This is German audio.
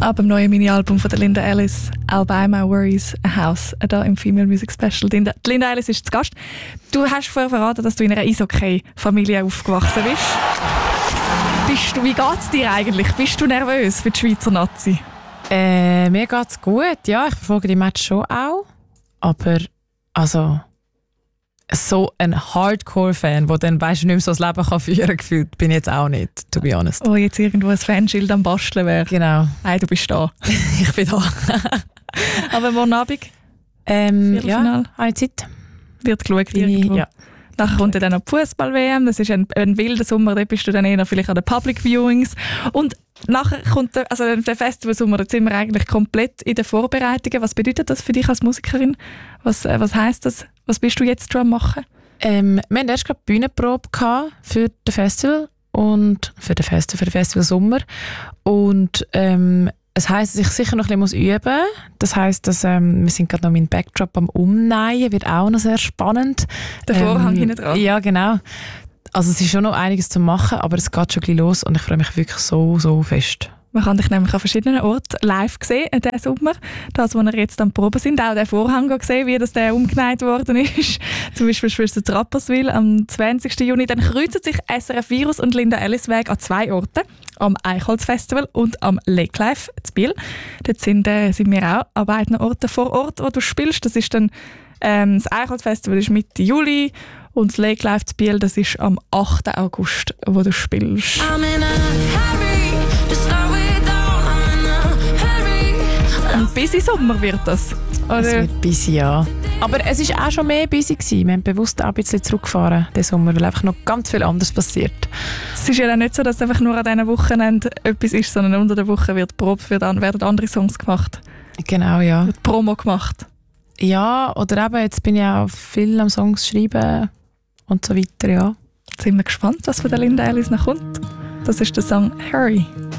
Ab dem neuen Mini-Album von der Linda Ellis, «I'll Buy My Worries a House», hier im Female Music Special. Linda Ellis ist zu Gast. Du hast vorher verraten, dass du in einer Eishockey-Familie aufgewachsen bist. Wie geht es dir eigentlich? Bist du nervös für die Schweizer Nazi? Mir geht es gut, ja. Ich verfolge die Match schon auch. Aber so ein Hardcore-Fan, der dann nicht mehr so das Leben führen kann, gefühlt, bin ich jetzt auch nicht, to be honest. Oh, jetzt irgendwo ein Fanschild am Basteln wäre. Genau. Nein, du bist da. Ich bin da. Aber morgen Abend? Ja, habe ich Zeit. Wird geschaut irgendwo. Ja. Nachher kommt dann noch die Fußball-WM. Das ist ein wilder Sommer, da bist du dann eher vielleicht an den Public Viewings. Und nachher kommt der Festivalsommer, da sind wir eigentlich komplett in den Vorbereitungen. Was bedeutet das für dich als Musikerin? Was heisst das? Was bist du jetzt dran machen? Wir hatten erst gerade Bühnenprobe für das Festival und für den Festival Sommer. Und es heisst, dass ich sicher noch ein bisschen üben muss. Das heisst, dass wir sind gerade noch meinen Backdrop am Umnähen, wird auch noch sehr spannend. Der Vorhang hinten dran. Ja, genau. Also es ist schon noch einiges zu machen, aber es geht schon ein bisschen los und ich freue mich wirklich so fest. Man kann dich nämlich an verschiedenen Orten live sehen, diesen Sommer. Das, wo wir jetzt am Proben sind, auch den Vorhang gesehen, wie der umgenäht worden ist. Zum Beispiel spielst du in Rapperswil am 20. Juni. Dann kreuzen sich SRF Virus und Linda Ellis Weg an 2 Orten. Am Eichholz-Festival und am Lake Life in Biel. Dort sind wir auch an beiden Orten vor Ort, wo du spielst. Das ist dann das Eichholz-Festival ist Mitte Juli und das Lake Life in Biel, das ist am 8. August, wo du spielst. Ein busy Sommer wird das. Oder? Es wird busy, ja. Aber es war auch schon mehr busy gewesen. Wir haben bewusst auch ein bisschen zurückgefahren diesen Sommer, weil einfach noch ganz viel anderes passiert. Es ist ja auch nicht so, dass es einfach nur an diesen Wochenenden etwas ist, sondern unter der Woche wird probt, werden andere Songs gemacht. Genau, ja. Wird Promo gemacht. Ja, oder eben, jetzt bin ich auch viel am Songs schreiben und so weiter, ja. Jetzt sind wir gespannt, was von der Linda Ellis noch kommt. Das ist der Song «Hurry».